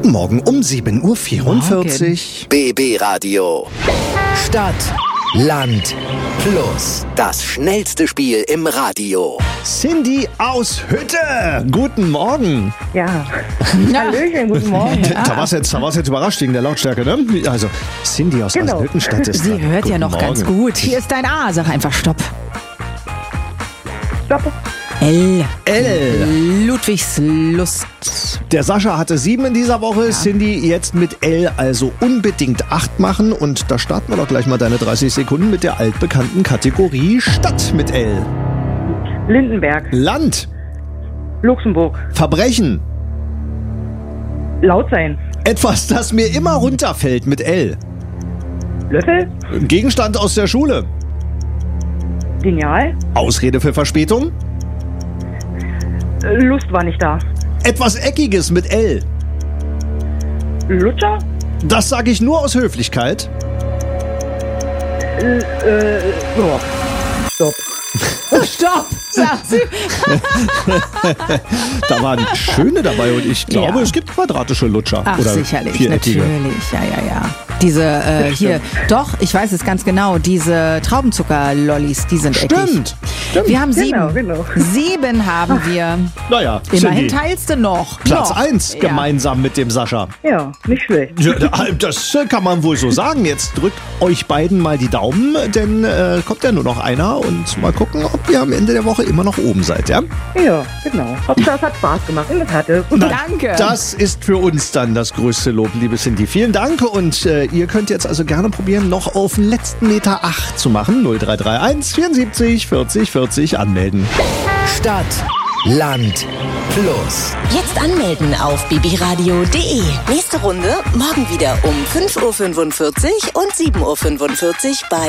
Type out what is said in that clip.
Guten Morgen um 7:44 Uhr. BB Radio. Stadt, Land, Plus. Das schnellste Spiel im Radio. Cindy aus Hütte. Guten Morgen. Ja. Hallöchen, guten Morgen. Da war's jetzt überrascht wegen der Lautstärke, ne? Also, Cindy aus Genau. Hüttenstadt ist Sie da. hört ja Guten noch ganz Morgen. gut. Hier ist dein A. Sag einfach Stopp. Stopp. L. L. Ludwigslust. Der Sascha hatte 7 in dieser Woche. Cindy jetzt mit L, also unbedingt 8 machen. Und da starten wir doch gleich mal deine 30 Sekunden mit der altbekannten Kategorie Stadt mit L. Lindenberg. Land. Luxemburg. Verbrechen. Laut sein. Etwas, das mir immer runterfällt mit L. Löffel. Gegenstand aus der Schule. Lineal. Ausrede für Verspätung. Lust war nicht da. Etwas Eckiges mit L. Lutscher. Das sage ich nur aus Höflichkeit. So. Stopp. Stopp, sagt sie. Da waren schöne dabei und ich glaube, Ja. es gibt quadratische Lutscher. Ach, oder sicherlich, viereckige. natürlich. Ja. Diese, hier, doch, ich weiß es ganz genau, diese Traubenzucker-Lollis, die sind eckig. Stimmt. Wir haben 7. Genau. 7 haben wir. Naja, Immerhin Cindy, teilst du noch. Platz noch. 1 Ja. gemeinsam mit dem Sascha. Ja, nicht schlecht. Ja, das kann man wohl so sagen. Jetzt drückt euch beiden mal die Daumen, denn kommt ja nur noch einer und mal gucken, ob ihr am Ende der Woche immer noch oben seid, ja? Ja, genau. Hauptsache es hat Spaß gemacht und es hatte. Danke. Das ist für uns dann das größte Lob, liebe Cindy. Vielen Dank und ihr könnt jetzt also gerne probieren, noch auf den letzten Meter 8 zu machen. 0331 74 40 40 anmelden. Stadt, Land, Plus. Jetzt anmelden auf bbradio.de. Nächste Runde morgen wieder um 5:45 Uhr und 7:45 Uhr bei